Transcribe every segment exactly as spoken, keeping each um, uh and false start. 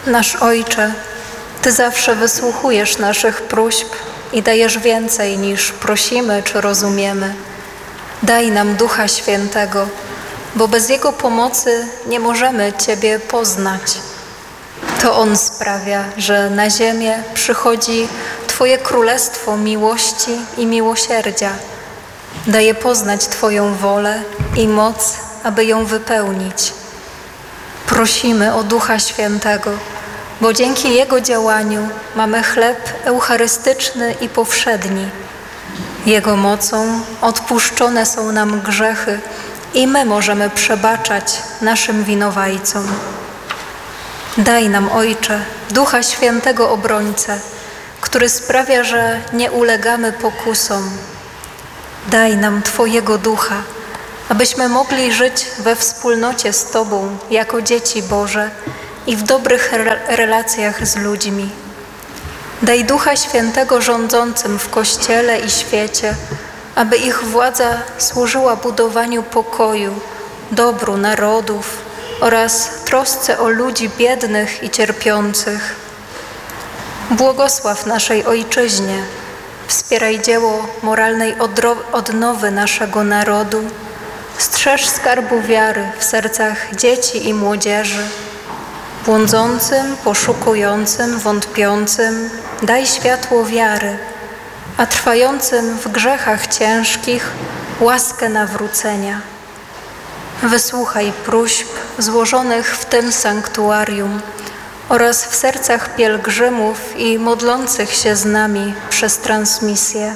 Nasz Ojcze, Ty zawsze wysłuchujesz naszych próśb i dajesz więcej niż prosimy czy rozumiemy. Daj nam Ducha Świętego, bo bez Jego pomocy nie możemy Ciebie poznać. To On sprawia, że na ziemię przychodzi Twoje królestwo miłości i miłosierdzia. Daje poznać Twoją wolę i moc, aby ją wypełnić. Prosimy o Ducha Świętego, bo dzięki Jego działaniu mamy chleb eucharystyczny i powszedni. Jego mocą odpuszczone są nam grzechy i my możemy przebaczać naszym winowajcom. Daj nam, Ojcze, Ducha Świętego obrońcę, który sprawia, że nie ulegamy pokusom. Daj nam Twojego Ducha, abyśmy mogli żyć we wspólnocie z Tobą jako dzieci Boże i w dobrych re- relacjach z ludźmi. Daj Ducha Świętego rządzącym w Kościele i świecie, aby ich władza służyła budowaniu pokoju, dobru narodów oraz trosce o ludzi biednych i cierpiących. Błogosław naszej Ojczyźnie, wspieraj dzieło moralnej odnowy naszego narodu, strzeż skarbu wiary w sercach dzieci i młodzieży. Błądzącym, poszukującym, wątpiącym daj światło wiary, a trwającym w grzechach ciężkich łaskę nawrócenia. Wysłuchaj próśb złożonych w tym sanktuarium oraz w sercach pielgrzymów i modlących się z nami przez transmisję.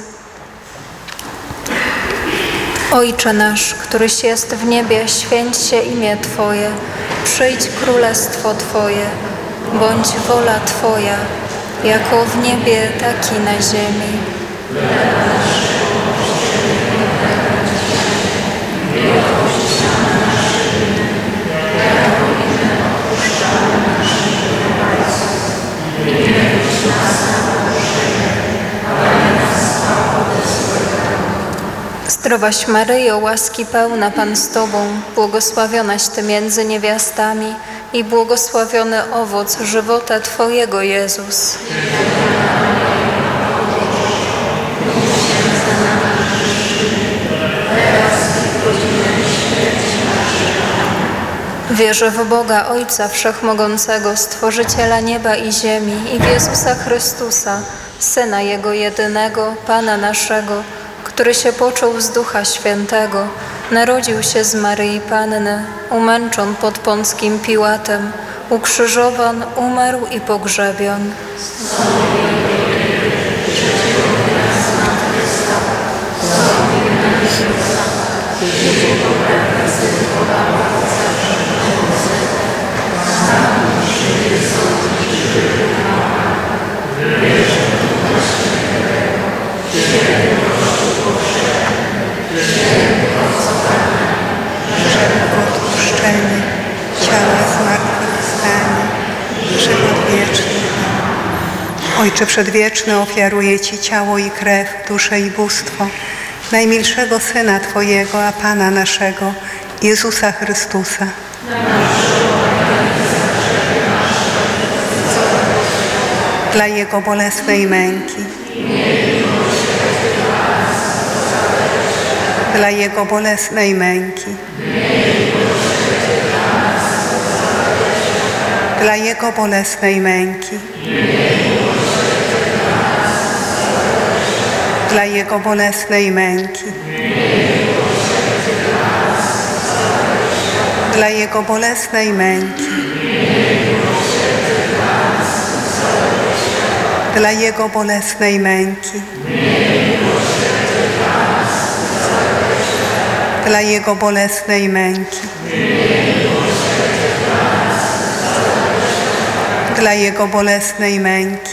Ojcze nasz, któryś jest w niebie, święć się imię Twoje, przyjdź królestwo Twoje, bądź wola Twoja, jako w niebie, tak i na ziemi. Zdrowaś Maryjo, łaski pełna, Pan z Tobą, błogosławionaś Ty między niewiastami i błogosławiony owoc żywota Twojego, Jezus. Wierzę w Boga, Ojca Wszechmogącego, Stworzyciela nieba i ziemi, i w Jezusa Chrystusa, Syna Jego jedynego, Pana naszego, który się począł z Ducha Świętego, narodził się z Maryi Panny, umęczon pod Pąckim Piłatem, ukrzyżowan, umarł i pogrzebion. Odpuszczenie, ciała zmartwychwstanie, żywot wieczny. Ojcze Przedwieczny, ofiaruję Ci ciało i krew, duszę i bóstwo najmilszego Syna Twojego, a Pana naszego, Jezusa Chrystusa. Dla Jego bolesnej męki, dla Jego bolesnej męki, dla Jego bolesnej męki, dla Jego bolesnej męki, dla Jego bolesnej męki, dla Jego bolesnej męki, dla Jego bolesnej męki, dla Jego bolesnej męki,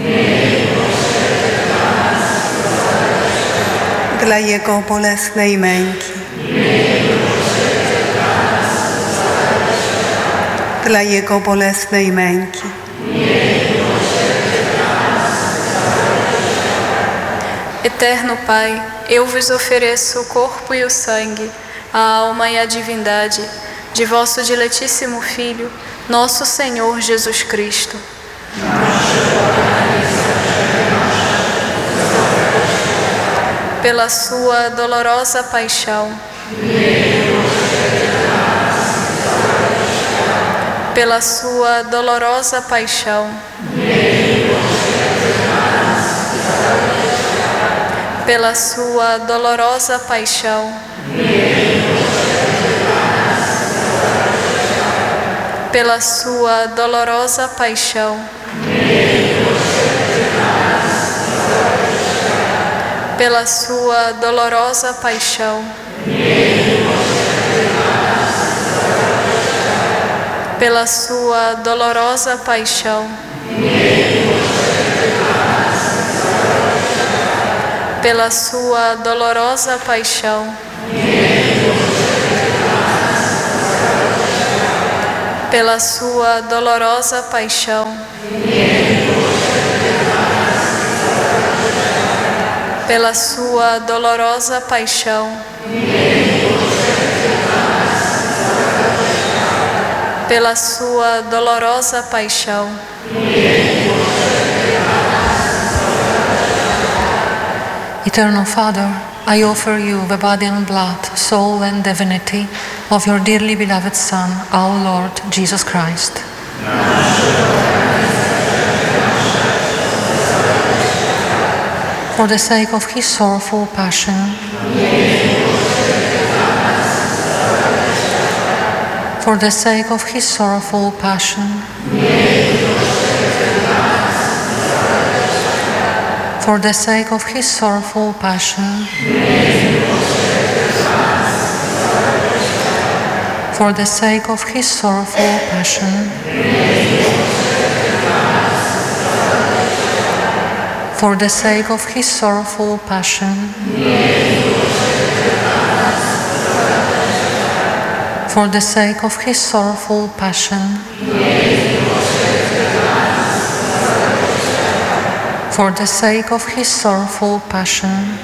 dla Jego bolesnej męki, dla Jego bolesnej męki. Eterno Pai, eu vos ofereço o corpo e o sangue, a alma e a divindade de vosso diletíssimo Filho, Nosso Senhor Jesus Cristo, pela sua dolorosa paixão, pela sua dolorosa paixão, pela sua dolorosa paixão, pela sua dolorosa paixão, pela sua dolorosa paixão, pela sua dolorosa paixão, pela sua dolorosa paixão, pela sua dolorosa paixão, pela sua dolorosa paixão, pela sua dolorosa paixão, Eternal Father, I offer you the body and blood, soul and divinity of your dearly beloved Son, our Lord Jesus Christ. For the sake of his sorrowful passion, for the sake of his sorrowful passion, for the sake of his sorrowful passion, for the sake of his sorrowful passion, for the sake of his sorrowful passion, for the sake of his sorrowful passion, for the sake of his sorrowful passion,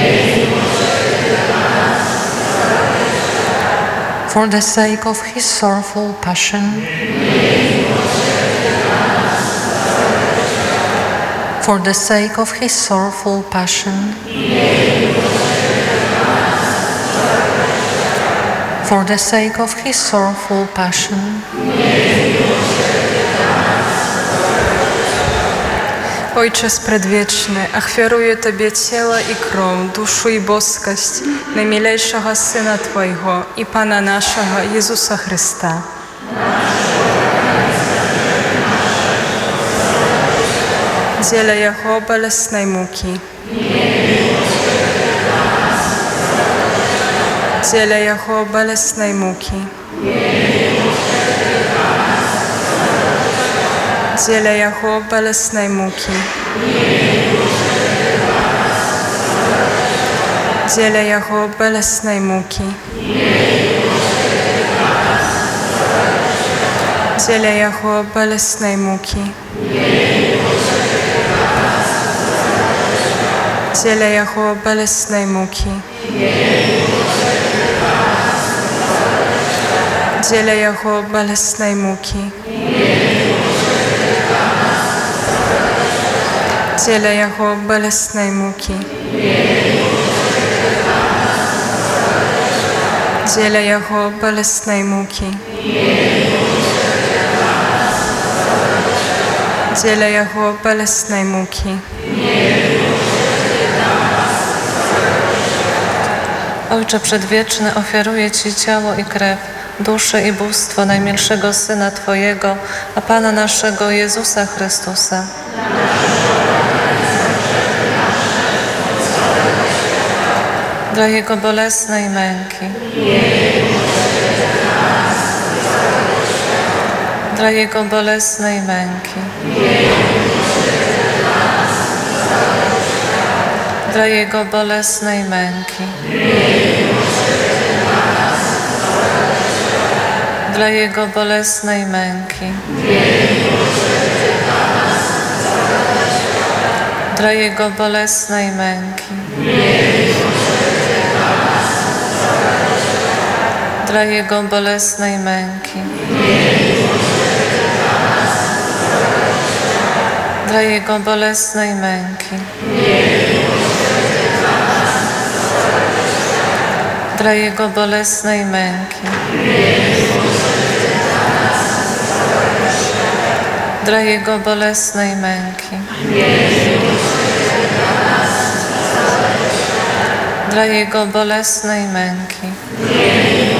for the sake of his sorrowful passion, for the sake of his sorrowful passion, for the sake of his sorrowful passion. Ojcze Предwieczny, ofiaruję Tobie ciało i krew, duszę i boskość najmilejszego Syna Twojego i Pana naszego Jezusa Chrysta. Dziele Jego bolesnej muki. Dziele Jego bolesnej muki. Dziele Jego bolesnej muki. Dziele Jego bolesnej muki. Dziele Jego bolesnej muki. Dziele Jego bolesnej muki. Dziele Jego bolesnej muki. Dziele Jego bolesnej muki. Dziele Jego bolesnej muki. Dziele Jego bolesnej muki. Ojcze Przedwieczny, ofiaruję Ci ciało i krew, duszę i bóstwo najmilszego Syna Twojego, a Pana naszego Jezusa Chrystusa. Dla Jego bolesnej męki, dla Jego bolesnej męki, dla Jego bolesnej męki, dla Jego bolesnej męki, dla Jego bolesnej męki, dla Jego bolesnej męki, dla Jego bolesnej męki, dla Jego bolesnej męki, dla Jego bolesnej męki, dla Jego bolesnej męki,